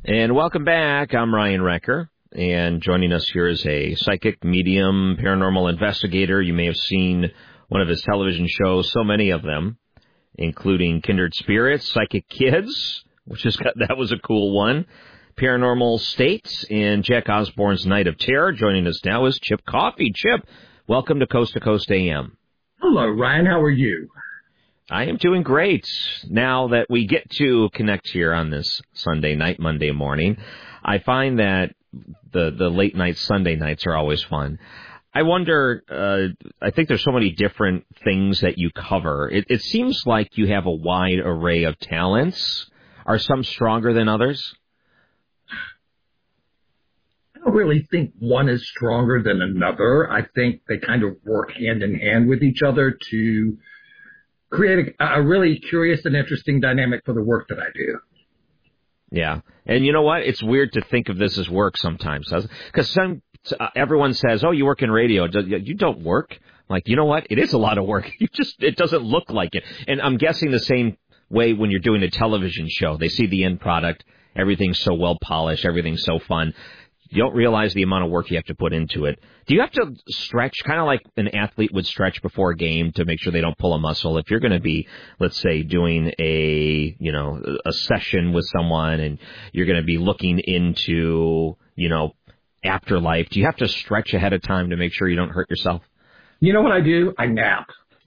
And welcome back. I'm Ryan Recker, and joining us here is a psychic, medium, paranormal investigator. You may have seen one of his television shows, so many of them, including Kindred Spirits, Psychic Kids, that was a cool one, Paranormal States, and Jack Osborne's Night of Terror. Joining us now is Chip Coffey. Chip, welcome to Coast AM. Hello, Ryan. How are you? I am doing great. Now that we get to connect here on this Sunday night, Monday morning, I find that the late nights, Sunday nights are always fun. I wonder, I think there's so many different things that you cover. It seems like you have a wide array of talents. Are some stronger than others? I don't really think one is stronger than another. I think they kind of work hand in hand with each other to create a really curious and interesting dynamic for the work that I do. Yeah. And you know what? It's weird to think of this as work sometimes. Because everyone says, oh, you work in radio. You don't work. Like, you know what? It is a lot of work. It doesn't look like it. And I'm guessing the same way when you're doing a television show. They see the end product. Everything's so well polished. Everything's so fun. You don't realize the amount of work you have to put into it. Do you have to stretch, kind of like an athlete would stretch before a game to make sure they don't pull a muscle? If you're going to be, let's say, doing a session with someone and you're going to be looking into, afterlife, do you have to stretch ahead of time to make sure you don't hurt yourself? You know what I do? I nap.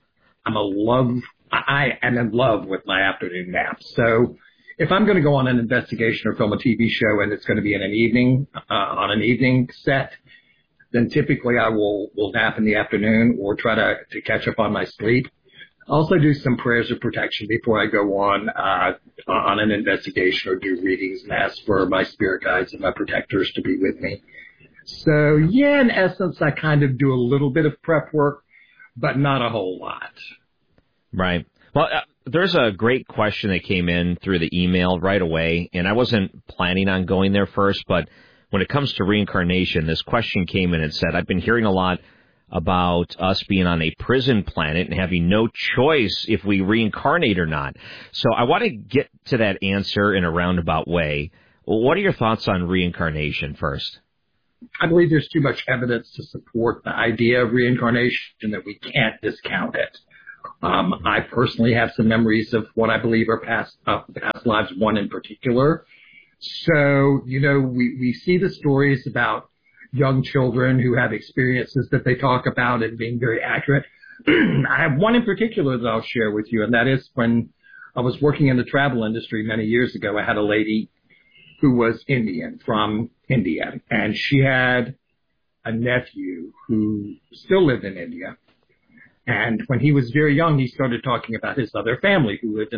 I am in love with my afternoon naps. So if I'm going to go on an investigation or film a TV show and it's going to be in an evening, on an evening set, then typically I will nap in the afternoon or try to catch up on my sleep. I also do some prayers of protection before I go on an investigation or do readings and ask for my spirit guides and my protectors to be with me. So, yeah, in essence, I kind of do a little bit of prep work, but not a whole lot. Right. Well, there's a great question that came in through the email right away, and I wasn't planning on going there first, but when it comes to reincarnation, this question came in and said, I've been hearing a lot about us being on a prison planet and having no choice if we reincarnate or not. So I want to get to that answer in a roundabout way. What are your thoughts on reincarnation first? I believe there's too much evidence to support the idea of reincarnation that we can't discount it. I personally have some memories of what I believe are past lives, one in particular. So, we see the stories about young children who have experiences that they talk about and being very accurate. I have one in particular that I'll share with you, and that is when I was working in the travel industry many years ago. I had a lady who was Indian, from India, and she had a nephew who still lived in India. And when he was very young, he started talking about his other family who lived in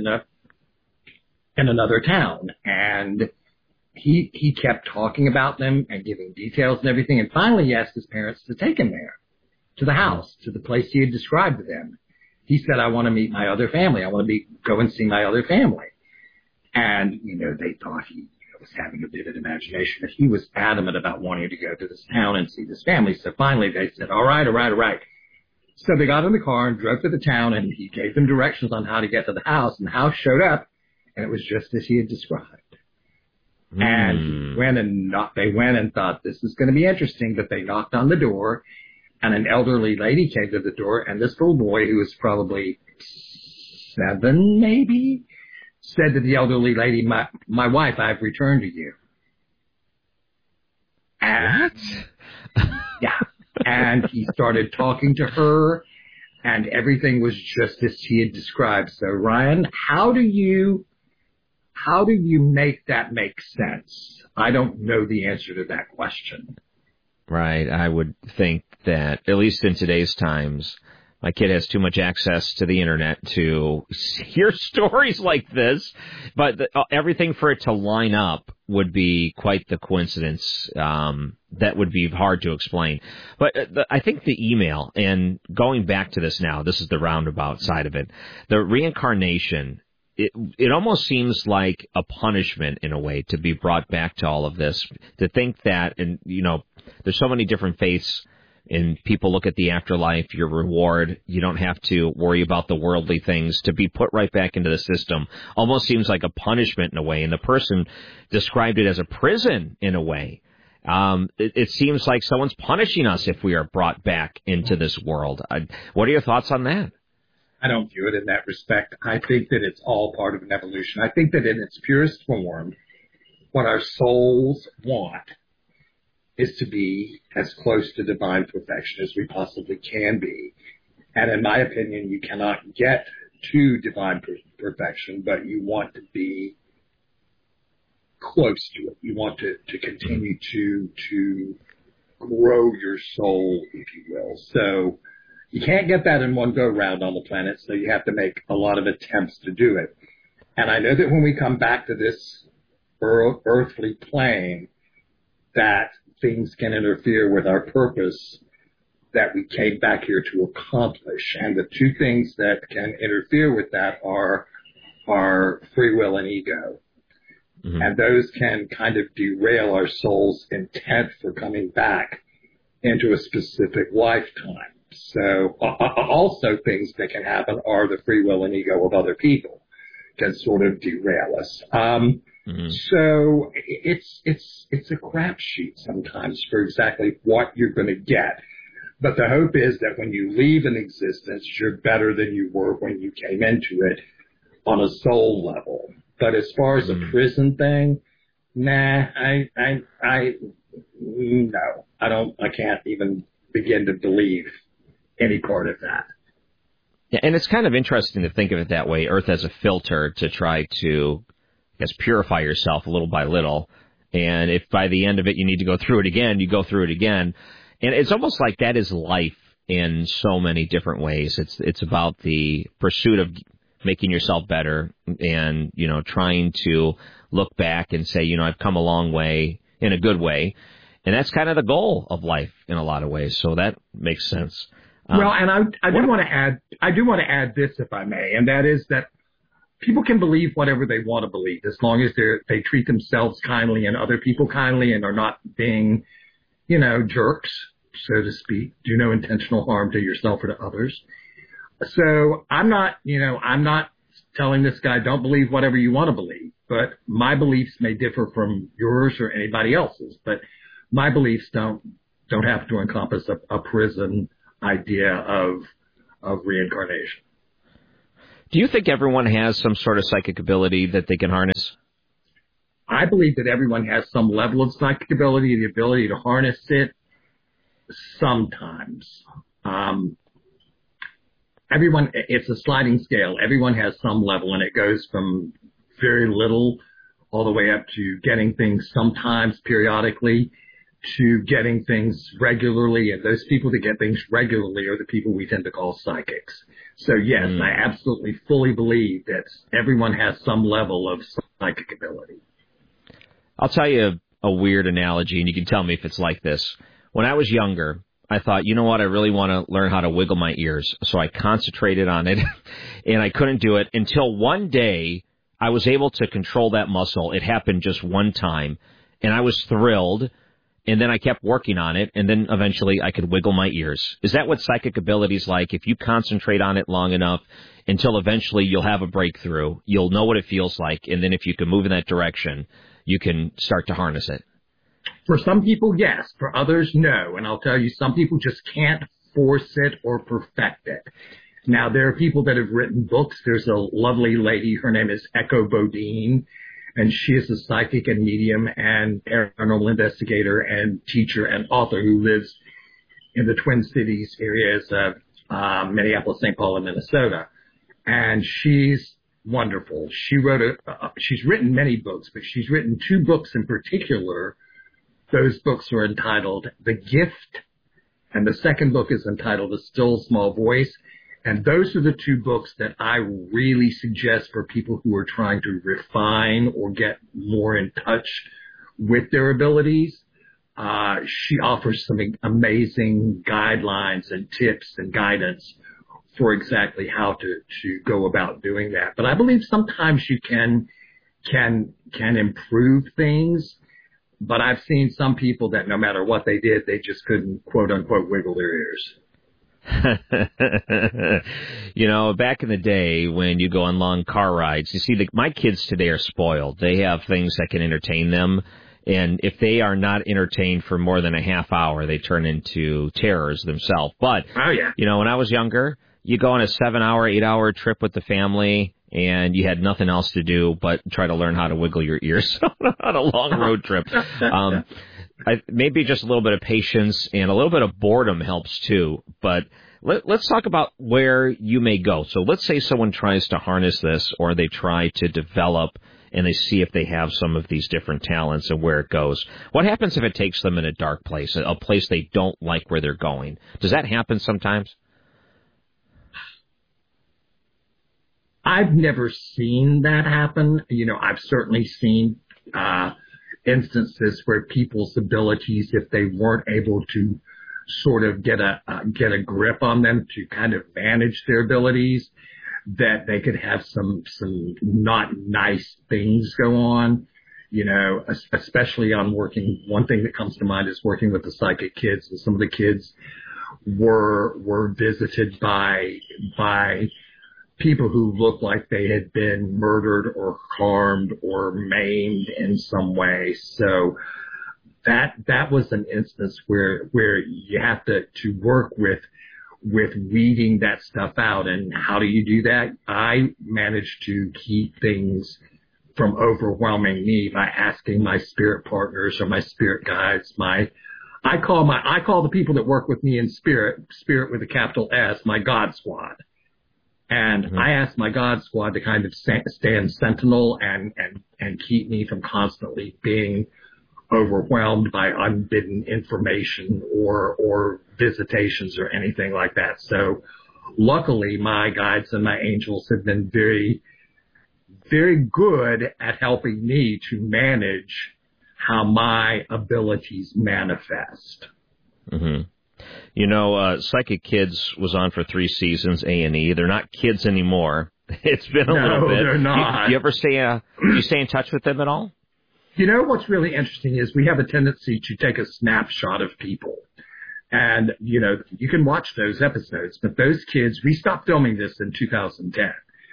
another town. And he kept talking about them and giving details and everything. And finally, he asked his parents to take him there, to the house, to the place he had described to them. He said, I want to meet my other family. I want to go and see my other family. And, they thought he was having a vivid imagination, but he was adamant about wanting to go to this town and see this family. So finally, they said, all right. So they got in the car and drove to the town, and he gave them directions on how to get to the house. And the house showed up, and it was just as he had described. And they went and thought, this is going to be interesting. But they knocked on the door, and an elderly lady came to the door, and this little boy, who was probably 7 maybe, said to the elderly lady, my wife, I've returned to you. And, what? Yeah. And he started talking to her, and everything was just as he had described. So, Ryan, how do you make that make sense? I don't know the answer to that question. Right. I would think that, at least in today's times, my kid has too much access to the internet to hear stories like this, but everything for it to line up would be quite the coincidence. That would be hard to explain. But I think the email, and going back to this now, this is the roundabout side of it, the reincarnation, it almost seems like a punishment in a way to be brought back to all of this, to think that, and there's so many different faiths and people look at the afterlife, your reward. You don't have to worry about the worldly things. To be put right back into the system almost seems like a punishment in a way, and the person described it as a prison in a way. It seems like someone's punishing us if we are brought back into this world. What are your thoughts on that? I don't view it in that respect. I think that it's all part of an evolution. I think that in its purest form, what our souls want is to be as close to divine perfection as we possibly can be. And in my opinion, you cannot get to divine perfection, but you want to be close to it. You want to continue to grow your soul, if you will. So you can't get that in one go round on the planet, so you have to make a lot of attempts to do it. And I know that when we come back to this earthly plane, that things can interfere with our purpose that we came back here to accomplish. And the two things that can interfere with that are free will and ego. Mm-hmm. And those can kind of derail our soul's intent for coming back into a specific lifetime. So also things that can happen are the free will and ego of other people can sort of derail us. Mm-hmm. So it's a crapshoot sometimes for exactly what you're going to get. But the hope is that when you leave an existence, you're better than you were when you came into it on a soul level. But as far as a prison thing, nah, I can't even begin to believe any part of that. Yeah, and it's kind of interesting to think of it that way. Earth as a filter to try to, I guess, purify yourself little by little. And if by the end of it you need to go through it again, you go through it again. And it's almost like that is life in so many different ways. It's about the pursuit of making yourself better and, trying to look back and say, I've come a long way in a good way. And that's kind of the goal of life in a lot of ways. So that makes sense. Well, and I do want to add this, if I may, and that is that people can believe whatever they want to believe as long as they treat themselves kindly and other people kindly and are not being, jerks, so to speak, do no intentional harm to yourself or to others. So I'm not telling this guy, don't believe whatever you want to believe, but my beliefs may differ from yours or anybody else's, but my beliefs don't have to encompass a prison idea of reincarnation. Do you think everyone has some sort of psychic ability that they can harness? I believe that everyone has some level of psychic ability, the ability to harness it sometimes. Everyone, it's a sliding scale. Everyone has some level, and it goes from very little all the way up to getting things sometimes periodically to getting things regularly, and those people that get things regularly are the people we tend to call psychics. So yes, I absolutely fully believe that everyone has some level of psychic ability. I'll tell you a weird analogy, and you can tell me if it's like this. When I was younger, I thought, you know what, I really want to learn how to wiggle my ears. So I concentrated on it, and I couldn't do it until one day I was able to control that muscle. It happened just one time, and I was thrilled. And then I kept working on it, and then eventually I could wiggle my ears. Is that what psychic ability is like? If you concentrate on it long enough until eventually you'll have a breakthrough, you'll know what it feels like, and then if you can move in that direction, you can start to harness it. For some people, yes. For others, no. And I'll tell you, some people just can't force it or perfect it. Now, there are people that have written books. There's a lovely lady. Her name is Echo Bodine. And she is a psychic and medium and paranormal investigator and teacher and author who lives in the Twin Cities areas of Minneapolis, St. Paul, and Minnesota. And she's wonderful. She's written many books, but she's written two books in particular. Those books are entitled The Gift, and the second book is entitled A Still Small Voice. And those are the two books that I really suggest for people who are trying to refine or get more in touch with their abilities. She offers some amazing guidelines and tips and guidance for exactly how to go about doing that. But I believe sometimes you can improve things But I've seen some people that no matter what they did, they just couldn't, quote unquote, wiggle their ears. Back in the day when you go on long car rides, you see, my kids today are spoiled. They have things that can entertain them. And if they are not entertained for more than a half hour, they turn into terrors themselves. But, oh, yeah. When I was younger, you go on a 7-hour, 8-hour trip with the family, and you had nothing else to do but try to learn how to wiggle your ears on a long road trip. Maybe just a little bit of patience and a little bit of boredom helps too. But let's talk about where you may go. So let's say someone tries to harness this, or they try to develop and they see if they have some of these different talents and where it goes. What happens if it takes them in a dark place, a place they don't like where they're going? Does that happen sometimes? I've never seen that happen. I've certainly seen instances where people's abilities, if they weren't able to sort of get a grip on them to kind of manage their abilities, that they could have some not nice things go on, especially on working. One thing that comes to mind is working with the psychic kids, and some of the kids were visited by people who looked like they had been murdered or harmed or maimed in some way. So that was an instance where you have to work with weeding that stuff out. And how do you do that? I managed to keep things from overwhelming me by asking my spirit partners or my spirit guides. I call the people that work with me in spirit with a capital S, my God squad. And I ask my God squad to kind of stand sentinel and keep me from constantly being overwhelmed by unbidden information or visitations or anything like that. So luckily my guides and my angels have been very, very good at helping me to manage how my abilities manifest. Mm-hmm. Psychic Kids was on for 3 seasons, A&E. They're not kids anymore. It's been a little bit. No, they're not. Do you ever do you stay in touch with them at all? What's really interesting is we have a tendency to take a snapshot of people. And, you can watch those episodes, but those kids, we stopped filming this in 2010.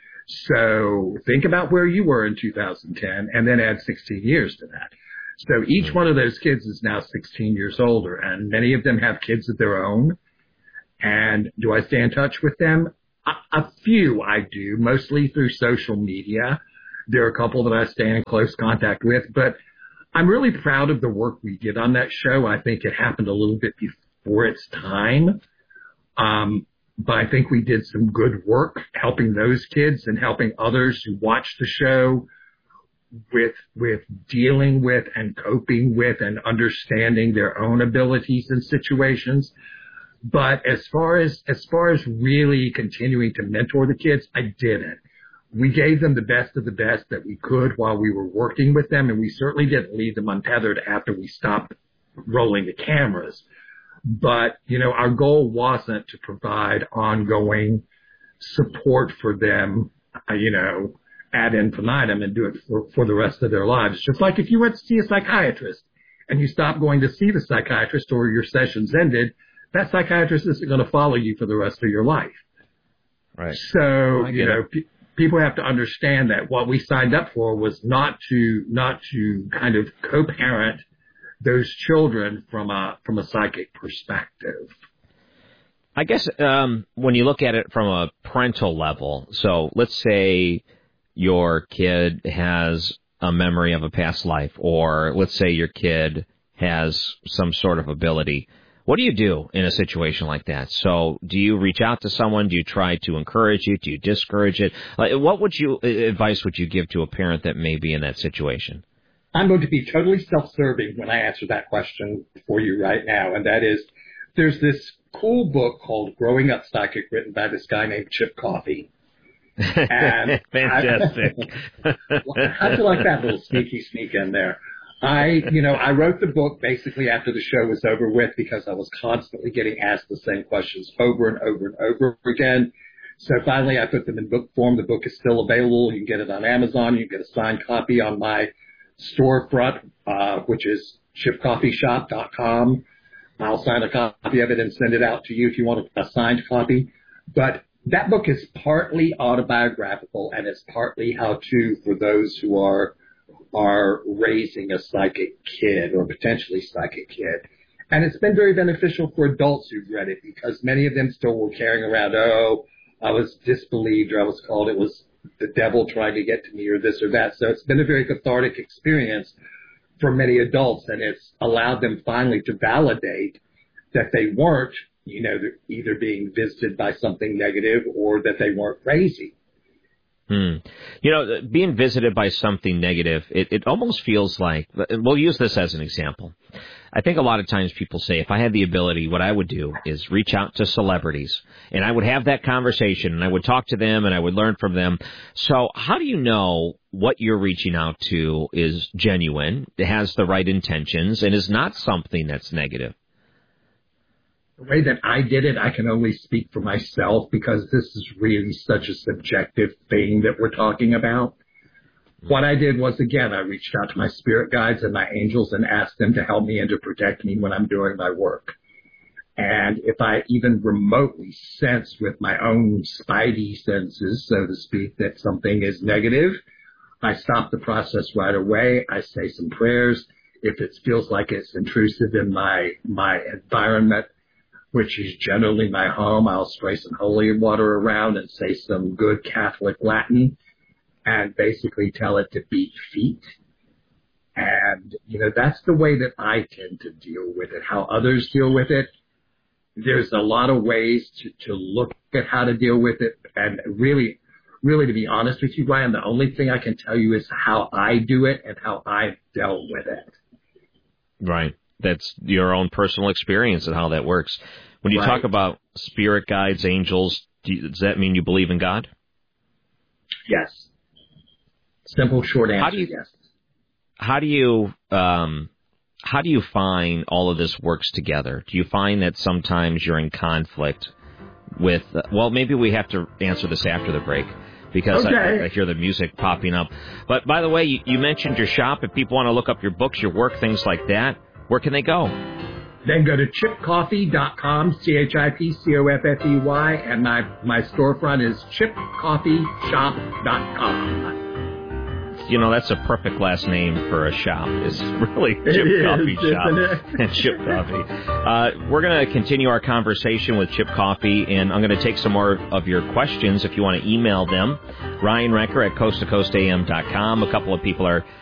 So think about where you were in 2010 and then add 16 years to that. So each one of those kids is now 16 years older, and many of them have kids of their own. And do I stay in touch with them? A few I do, mostly through social media. There are a couple that I stay in close contact with, but I'm really proud of the work we did on that show. I think it happened a little bit before its time. But I think we did some good work helping those kids and helping others who watched the show with dealing with and coping with and understanding their own abilities and situations. But as far as really continuing to mentor the kids, I didn't. We gave them the best of the best that we could while we were working with them, and we certainly didn't leave them untethered after we stopped rolling the cameras. But, our goal wasn't to provide ongoing support for them, ad infinitum and do it for the rest of their lives. Just like if you went to see a psychiatrist and you stopped going to see the psychiatrist or your sessions ended, that psychiatrist isn't going to follow you for the rest of your life. Right. So, people have to understand that what we signed up for was not to kind of co-parent those children from a psychic perspective. I guess when you look at it from a parental level, so let's say your kid has a memory of a past life, or let's say your kid has some sort of ability. What do you do in a situation like that? So do you reach out to someone? Do you try to encourage it? Do you discourage it? What advice would you give to a parent that may be in that situation? I'm going to be totally self-serving when I answer that question for you right now, and that is, there's this cool book called Growing Up Psychic written by this guy named Chip Coffey. And fantastic. How'd you like that little sneak in there? I wrote the book basically after the show was over with because I was constantly getting asked the same questions over and over and over again. So finally I put them in book form. The book is still available. You can get it on Amazon. You can get a signed copy on my storefront, which is chipcoffeeshop.com. I'll sign a copy of it and send it out to you if you want a signed copy. But that book is partly autobiographical, and it's partly how-to for those who are raising a psychic kid or potentially psychic kid. And it's been very beneficial for adults who've read it, because many of them still were carrying around, I was disbelieved, or I was called, it was the devil trying to get to me, or this or that. So it's been a very cathartic experience for many adults, and it's allowed them finally to validate that they weren't, either being visited by something negative or that they weren't crazy. Being visited by something negative, it almost feels like, we'll use this as an example. I think a lot of times people say, if I had the ability, what I would do is reach out to celebrities, and I would have that conversation, and I would talk to them, and I would learn from them. So how do you know what you're reaching out to is genuine, has the right intentions, and is not something that's negative? The way that I did it, I can only speak for myself, because this is really such a subjective thing that we're talking about. What I did was, again, I reached out to my spirit guides and my angels and asked them to help me and to protect me when I'm doing my work. And if I even remotely sense with my own spidey senses, so to speak, that something is negative, I stop the process right away. I say some prayers. If it feels like it's intrusive in my environment, which is generally my home, I'll spray some holy water around and say some good Catholic Latin and basically tell it to beat feet. And, that's the way that I tend to deal with it. How others deal with it, there's a lot of ways to look at how to deal with it. And really, to be honest with you, Brian, the only thing I can tell you is how I do it and how I've dealt with it. Right. That's your own personal experience and how that works. When you talk about spirit guides, angels, does that mean you believe in God? Yes. Simple, short answer, yes. How do you find all of this works together? Do you find that sometimes you're in conflict with, maybe we have to answer this after the break, because I hear the music popping up. But by the way, you mentioned your shop. If people want to look up your books, your work, things like that, where can they go? Then go to chipcoffee.com, CHIPCOFFEY, and my storefront is chipcoffeeshop.com. That's a perfect last name for a shop. It's really Chip Coffee Shop and Chip Coffee. We're going to continue our conversation with Chip Coffee, and I'm going to take some more of your questions if you want to email them. Ryan Recker at coasttocoastam.com. A couple of people are